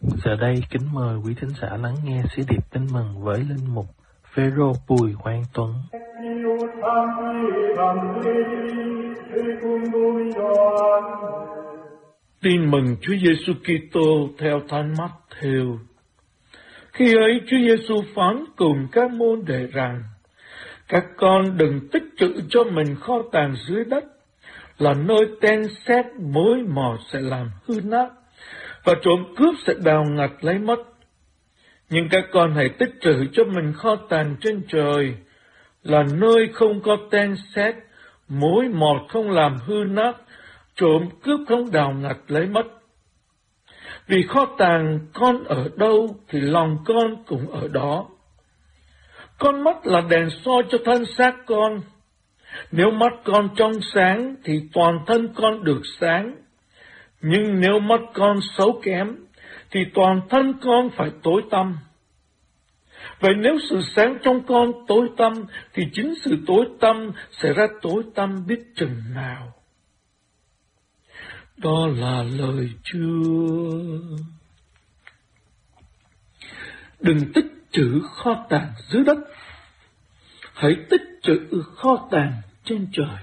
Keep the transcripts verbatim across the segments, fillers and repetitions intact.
Giờ đây kính mời quý thính giả lắng nghe sứ điệp tin mừng với linh mục Phêrô Bùi Quang Tuấn. Tin mừng Chúa Giêsu Kitô theo Thánh Mát-thêu. Khi ấy Chúa Giêsu phán cùng các môn đệ rằng: các con đừng tích trữ cho mình kho tàng dưới đất, là nơi ten sét mối mọt sẽ làm hư nát, và trộm cướp sẽ đào ngặt lấy mất. Nhưng các con hãy tích trữ cho mình kho tàng trên trời, là nơi không có ten sét, mối mọt không làm hư nát, trộm cướp không đào ngặt lấy mất. Vì kho tàng con ở đâu thì lòng con cũng ở đó. Con mắt là đèn soi cho thân xác con. Nếu mắt con trong sáng thì toàn thân con được sáng. Nhưng nếu mắt con xấu kém thì toàn thân con phải tối tăm. Vậy nếu sự sáng trong con tối tăm thì chính sự tối tăm sẽ ra tối tăm biết chừng nào. Đó là lời Chúa. Đừng tích trữ kho tàng dưới đất, hãy tích trữ kho tàng trên trời.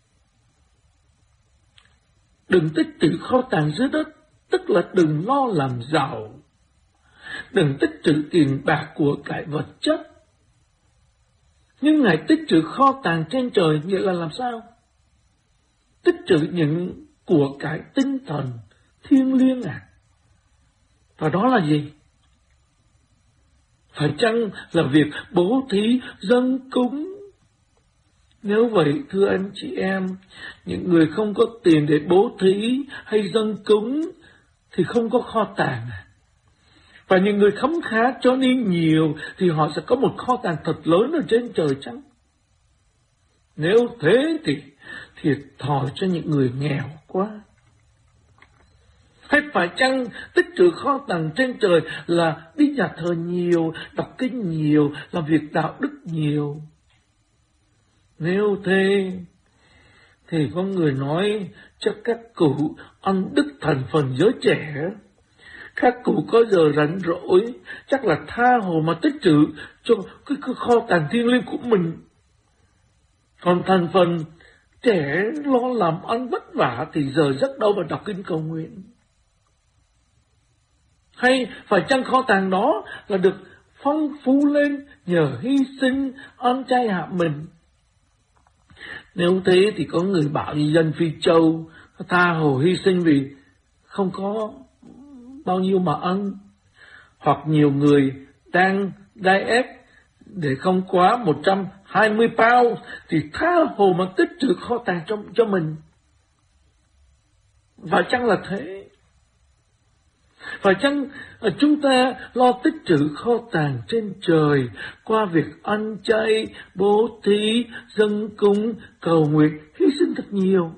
Đừng tích trữ kho tàng dưới đất, tức là đừng lo làm giàu. Đừng tích trữ tiền bạc của cải vật chất. Nhưng hãy tích trữ kho tàng trên trời, nghĩa là làm sao? Tích trữ những của cải tinh thần thiêng liêng à? Và đó là gì? Phải chăng là việc bố thí dâng cúng? Nếu vậy, thưa anh chị em, những người không có tiền để bố thí hay dâng cúng thì không có kho tàng. Và những người khấm khá cho đi nhiều thì họ sẽ có một kho tàng thật lớn ở trên trời chăng? Nếu thế thì thiệt thòi cho những người nghèo quá. Hay phải chăng tích trữ kho tàng trên trời là đi nhà thờ nhiều, đọc kinh nhiều, làm việc đạo đức nhiều? Nếu thế thì có người nói chắc các cụ ăn đức thành phần giới trẻ. Các cụ có giờ rảnh rỗi chắc là tha hồ mà tích trữ cho cái, cái kho tàng thiêng liêng của mình. Còn thành phần trẻ lo làm ăn vất vả thì giờ giấc đâu mà đọc kinh cầu nguyện? Hay phải chăng kho tàng đó là được phong phú lên nhờ hy sinh ăn chay hạ mình? Nếu thế thì có người bảo như dân Phi Châu tha hồ hy sinh vì không có bao nhiêu mà ăn. Hoặc nhiều người đang diet để không quá một trăm hai mươi pound thì tha hồ mà tích trữ kho tàng cho, cho mình. Phải chăng là thế? Phải chăng chúng ta lo tích trữ kho tàng trên trời qua việc ăn chay, bố thí, dâng cúng, cầu nguyện, hy sinh thật nhiều?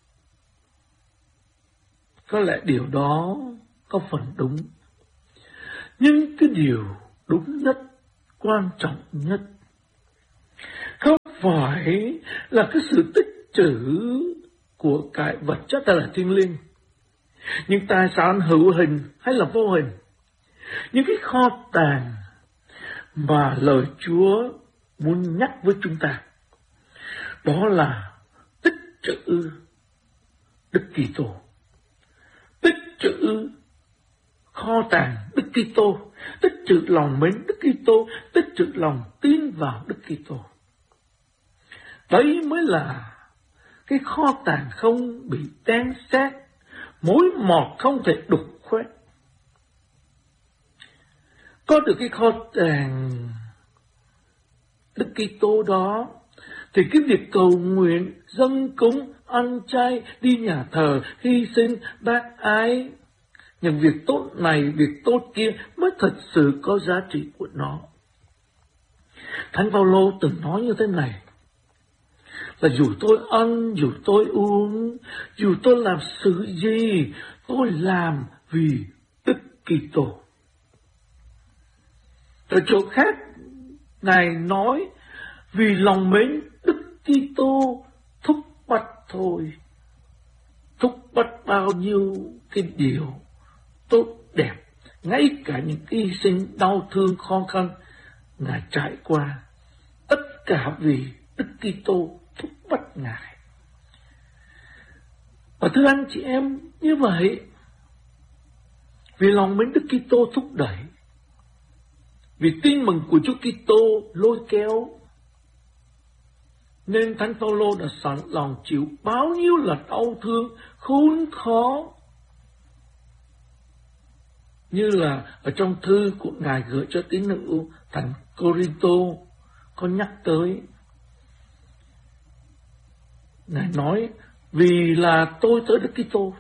Có lẽ điều đó có phần đúng. Nhưng cái điều đúng nhất, quan trọng nhất, không phải là cái sự tích trữ của cải vật chất hay là thiêng liêng, những tài sản hữu hình hay là vô hình, những cái kho tàng mà lời Chúa muốn nhắc với chúng ta, đó là tích trữ Đức Kitô, tích trữ kho tàng Đức Kitô, tích trữ lòng mến Đức Kitô, tích trữ lòng tin vào Đức Kitô. Đấy mới là cái kho tàng không bị ten sét, mối mọt không thể đục khoét. Có được cái kho tàng Đức Kitô đó thì cái việc cầu nguyện, dâng cúng, ăn chay, đi nhà thờ, hy sinh, bác ái, những việc tốt này, việc tốt kia mới thật sự có giá trị của nó. Thánh Phaolô từng nói như thế này, là dù tôi ăn, dù tôi uống, dù tôi làm sự gì, tôi làm vì Đức Kitô. Ở chỗ khác, Ngài nói vì lòng mến Đức Kitô thúc bắt thôi. Thúc bắt bao nhiêu cái điều tốt đẹp, ngay cả những hy sinh đau thương khó khăn Ngài trải qua, tất cả vì Đức Kitô thúc bắt Ngài. Và thưa anh chị em, như vậy, vì lòng mến Đức Kitô thúc đẩy, vì tin mừng của Chúa Kitô lôi kéo, nên Thánh Phaolô đã sẵn lòng chịu bao nhiêu là đau thương, khốn khó, như là ở trong thư của Ngài gửi cho tín hữu thành Cô-rin-tô có nhắc tới. Ngài nói, vì là tôi tới Đức Kitô,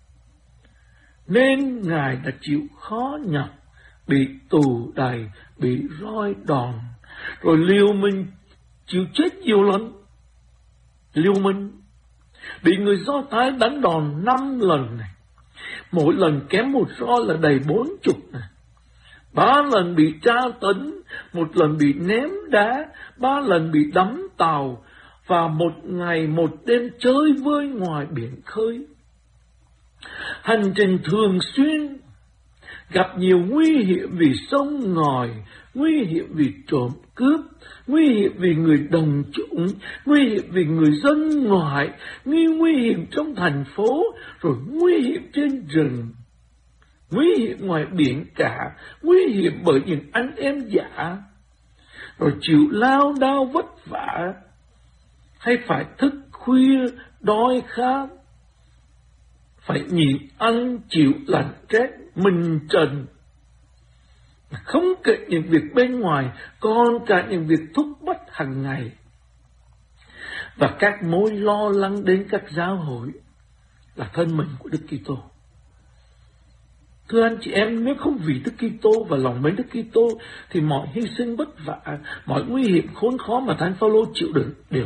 nên Ngài đã chịu khó nhọc, bị tù đày, bị roi đòn, rồi liều mình chịu chết nhiều lần. Liều mình bị người Do Thái đánh đòn năm lần này, mỗi lần kém một roi là đầy bốn chục này. Ba lần bị tra tấn, một lần bị ném đá, ba lần bị đắm tàu, và một ngày một đêm chơi vơi ngoài biển khơi. Hành trình thường xuyên gặp nhiều nguy hiểm vì sông ngòi, nguy hiểm vì trộm cướp, nguy hiểm vì người đồng chủng, nguy hiểm vì người dân ngoại, nguy nguy hiểm trong thành phố, rồi nguy hiểm trên rừng, nguy hiểm ngoài biển cả, nguy hiểm bởi những anh em giả, rồi chịu lao đao vất vả, hay phải thức khuya đói khát, phải nhịn ăn chịu lạnh rét mình trần. Không kể những việc bên ngoài, còn cả những việc thúc bắt hàng ngày, và các mối lo lắng đến các giáo hội là thân mình của Đức Kitô. Thưa anh chị em, nếu không vì Đức Kitô và lòng mến Đức Kitô thì mọi hy sinh vất vả, mọi nguy hiểm khốn khó mà Thánh Phaolô chịu đựng đều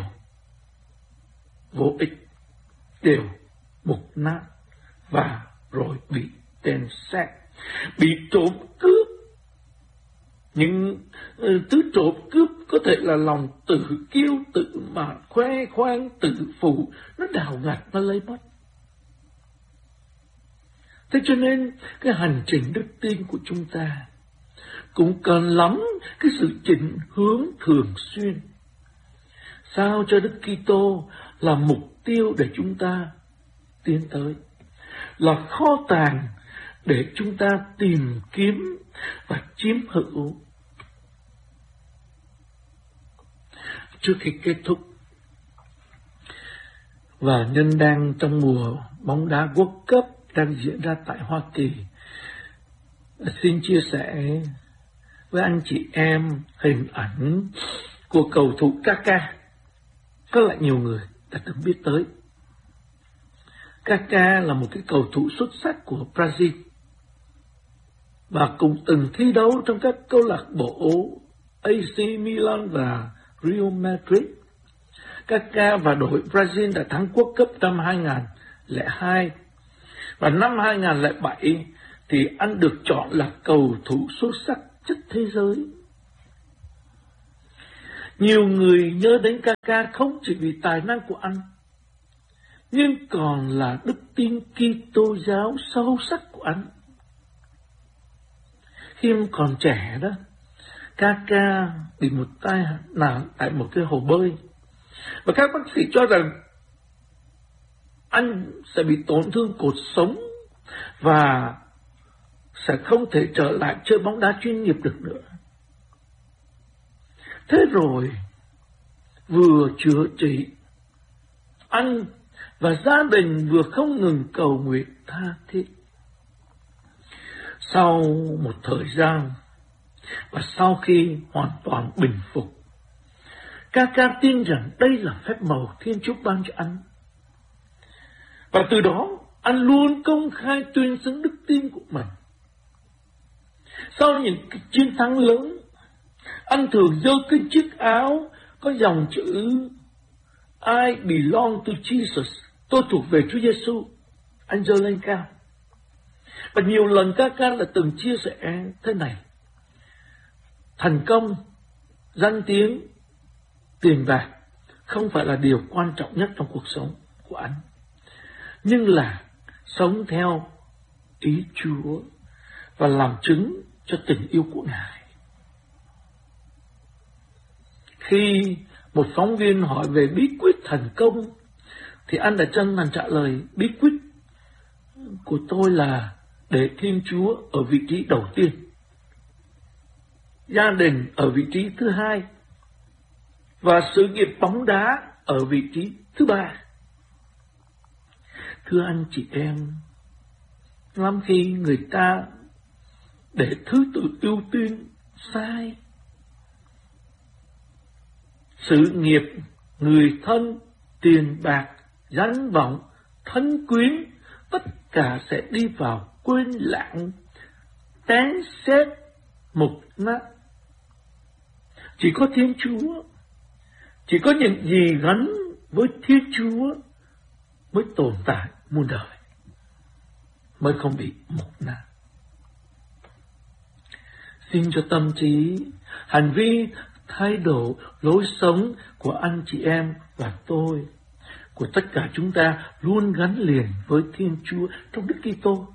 vô ích, đều mục nát, và rồi bị tên sát, bị trộm cướp. Những uh, thứ trộm cướp có thể là lòng tự kiêu, tự mạn, khoe khoang, tự phụ, nó đào ngặt, nó lấy mất. Thế cho nên cái hành trình đức tin của chúng ta cũng cần lắm cái sự chỉnh hướng thường xuyên, sao cho Đức Kitô là mục tiêu để chúng ta tiến tới, là kho tàng để chúng ta tìm kiếm và chiếm hữu. Trước khi kết thúc, và nhân đang trong mùa bóng đá World Cup đang diễn ra tại Hoa Kỳ, xin chia sẻ với anh chị em hình ảnh của cầu thủ Kaká. Có lại nhiều người đã từng biết tới. Kaká là một cái cầu thủ xuất sắc của Brazil, và cũng từng thi đấu trong các câu lạc bộ a xê Milan và Real Madrid. Kaká và đội Brazil đã thắng World Cup năm hai không không hai, và năm hai không không bảy thì anh được chọn là cầu thủ xuất sắc nhất thế giới. Nhiều người nhớ đến Kaká không chỉ vì tài năng của anh, nhưng còn là đức tin Kitô giáo sâu sắc của anh. Khi còn trẻ đó, Kaká bị một tai nạn tại một cái hồ bơi, và các bác sĩ cho rằng anh sẽ bị tổn thương cột sống và sẽ không thể trở lại chơi bóng đá chuyên nghiệp được nữa. Thế rồi vừa chữa trị, anh và gia đình vừa không ngừng cầu nguyện tha thiết. Sau một thời gian và sau khi hoàn toàn bình phục, Kaká tin rằng đây là phép màu Thiên Chúa ban cho anh. Và từ đó, anh luôn công khai tuyên xưng đức tin của mình. Sau những chiến thắng lớn, anh thường giơ cái chiếc áo có dòng chữ I belong to Jesus, tôi thuộc về Chúa Giêsu. Anh giơ lên cao. Và nhiều lần Kaká đã từng chia sẻ thế này: thành công, danh tiếng, tiền bạc không phải là điều quan trọng nhất trong cuộc sống của anh, nhưng là sống theo ý Chúa và làm chứng cho tình yêu của Ngài. Khi một phóng viên hỏi về bí quyết thành công, thì anh đã chân thành trả lời: bí quyết của tôi là để Thiên Chúa ở vị trí đầu tiên, gia đình ở vị trí thứ hai, và sự nghiệp bóng đá ở vị trí thứ ba. Thưa anh chị em, lắm khi người ta để thứ tự ưu tiên sai. Sự nghiệp, người thân, tiền bạc, danh vọng, thân quyến, tất cả sẽ đi vào quên lãng, tán xét, mục nát. Chỉ có Thiên Chúa, chỉ có những gì gắn với Thiên Chúa mới tồn tại muôn đời, mới không bị mục nát. Xin cho tâm trí, hành vi, thái độ, lối sống của anh chị em và tôi, của tất cả chúng ta luôn gắn liền với Thiên Chúa trong Đức Kitô.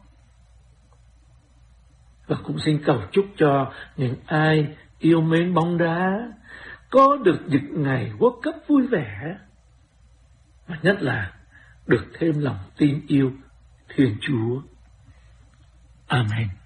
Và cũng xin cầu chúc cho những ai yêu mến bóng đá có được những ngày World Cup vui vẻ, và nhất là được thêm lòng tin yêu Thiên Chúa. Amen.